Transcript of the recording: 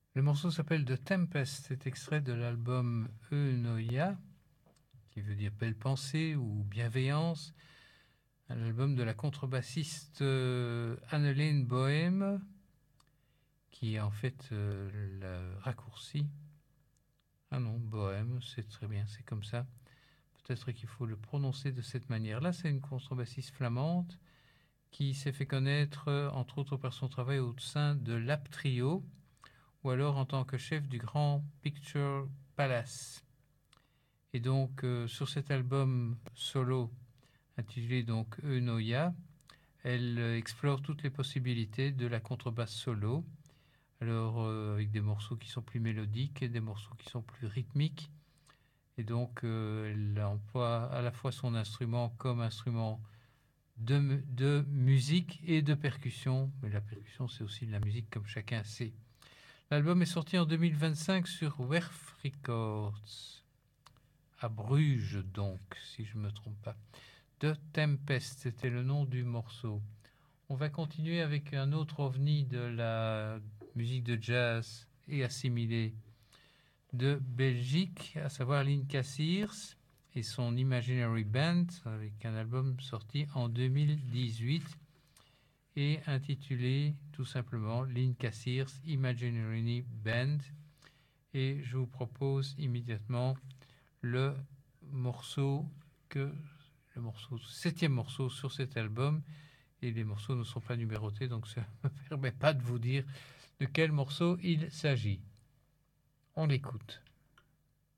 Le morceau s'appelle The Tempest, c'est extrait de l'album Eunoia, qui veut dire belle pensée ou bienveillance, un album de la contrebassiste Annelien Bohem, qui est en fait le raccourci. Ah non, Bohem, c'est très bien, c'est comme ça. Peut-être qu'il faut le prononcer de cette manière. Là, c'est une contrebassiste flamande qui s'est fait connaître, entre autres, par son travail au sein de Lap Trio, ou alors en tant que chef du Grand Picture Palace. Et donc, sur cet album solo, intitulé donc Eunoia, elle explore toutes les possibilités de la contrebasse solo, alors avec des morceaux qui sont plus mélodiques et des morceaux qui sont plus rythmiques. Et donc, elle emploie à la fois son instrument comme instrument de musique et de percussion. Mais la percussion, c'est aussi de la musique, comme chacun sait. L'album est sorti en 2025 sur Werf Records, à Bruges donc, si je ne me trompe pas. The Tempest, c'était le nom du morceau. On va continuer avec un autre ovni de la musique de jazz et assimilée de Belgique, à savoir Linka Sears et son Imaginary Band, avec un album sorti en 2018 et intitulé tout simplement Linka Sears Imaginary Band. Et je vous propose immédiatement le morceau septième morceau sur cet album, et les morceaux ne sont pas numérotés, donc ça ne me permet pas de vous dire de quel morceau il s'agit. On l'écoute.